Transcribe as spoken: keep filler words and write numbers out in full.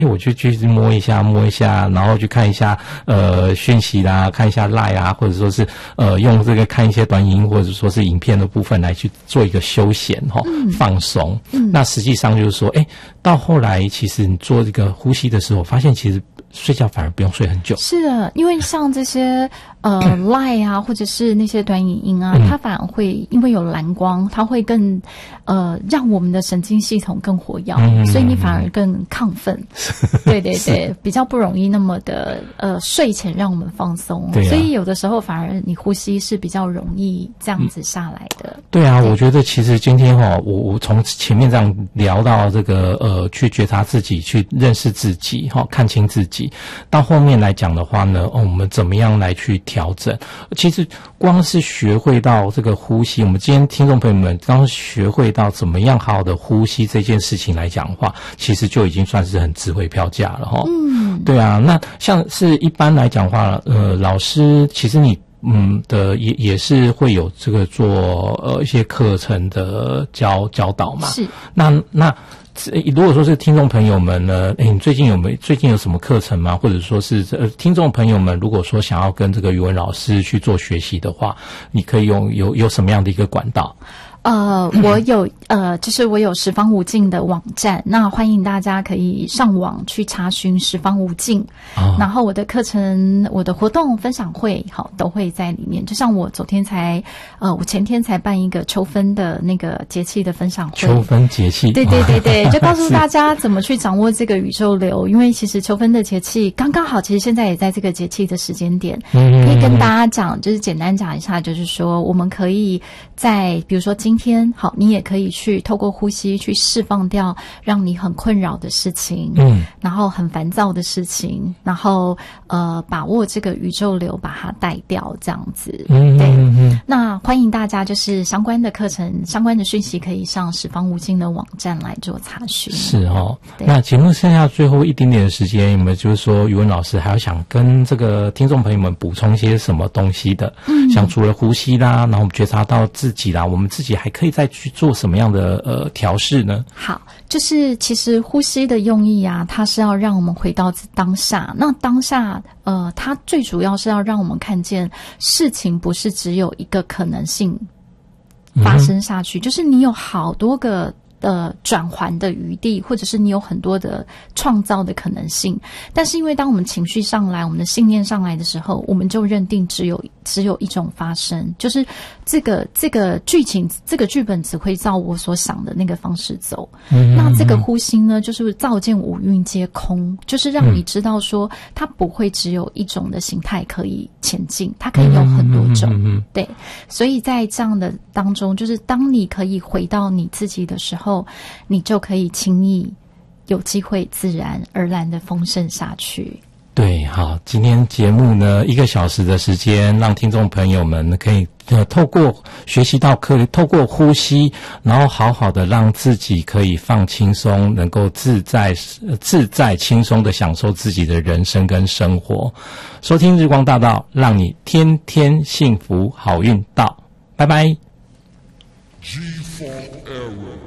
我就去摸一下摸一下，然后去看一下呃讯息啦，看一下 LINE 啊，或者说是呃用这个看一些短影音或者说是影片的部分来去做一个休闲齁、嗯、放松、嗯、那实际上就是说诶到后来其实你做这个呼吸的时候发现其实睡觉反而不用睡很久。 是的，因为像这些呃 LINE 啊或者是那些短影音啊、嗯、它反而会因为有蓝光，它会更呃让我们的神经系统更活跃、嗯、所以你反而更亢奋。对对对，比较不容易那么的呃睡前让我们放松、啊、所以有的时候反而你呼吸是比较容易这样子下来的。 对啊，对，我觉得其实今天齁我我从前面这样聊到这个呃去觉察自己，去认识自己齁看清自己，到后面来讲的话呢、哦、我们怎么样来去调整。其实光是学会到这个呼吸，我们今天听众朋友们刚学会到怎么样好好的呼吸这件事情来讲的话，其实就已经算是很值回票价了齁。嗯，对啊，那像是一般来讲的话呃老师其实你嗯的也也是会有这个做呃一些课程的教教导嘛。是。那那如果说是听众朋友们呢，诶，你最近有没有最近有什么课程吗？或者说是呃听众朋友们如果说想要跟这个语文老师去做学习的话，你可以用有有什么样的一个管道？ 呃，我有呃，就是我有十方无尽的网站，那欢迎大家可以上网去查询十方无尽、哦、然后我的课程、我的活动分享会好都会在里面。就像我昨天才呃，我前天才办一个秋分的那个节气的分享会。 秋分节气， 对对对对，就告诉大家怎么去掌握这个宇宙流，因为其实秋分的节气刚刚好，其实现在也在这个节气的时间点，嗯，可以跟大家讲，就是简单讲一下，就是说我们可以在比如说今今天好，你也可以去透过呼吸去释放掉让你很困扰的事情，嗯，然后很烦躁的事情，然后呃把握这个宇宙流把它带掉，这样子。嗯，对。嗯，那欢迎大家就是相关的课程、相关的讯息可以上十方无尽的网站来做查询。 是哦。那节目剩下最后一点点的时间，有没有就是说语文老师还要想跟这个听众朋友们补充些什么东西的？嗯，像除了呼吸啦，然后我们觉察到自己啦，我们自己还可以再去做什么样的呃调试呢？ 好，就是其实呼吸的用意啊，它是要让我们回到当下。那当下呃，它最主要是要让我们看见事情不是只有一个可能性发生下去，嗯，就是你有好多个呃转环的余地，或者是你有很多的创造的可能性。但是因为当我们情绪上来，我们的信念上来的时候，我们就认定只有只有一种发生，就是这个这个剧情这个剧本只会照我所想的那个方式走。嗯，那这个呼吸呢，就是照见五蕴皆空，就是让你知道说它不会只有一种的形态可以前进，它可以有很多种。嗯嗯，对，所以在这样的当中，就是当你可以回到你自己的时候，你就可以轻易有机会自然而然的丰盛下去。 对，好，今天节目呢一个小时的时间，让听众朋友们可以呃透过学习到可以透过呼吸，然后好好的让自己可以放轻松，能够自在自在轻松的享受自己的人生跟生活。收听日光大道，让你天天幸福好运到，拜拜。G four Arrow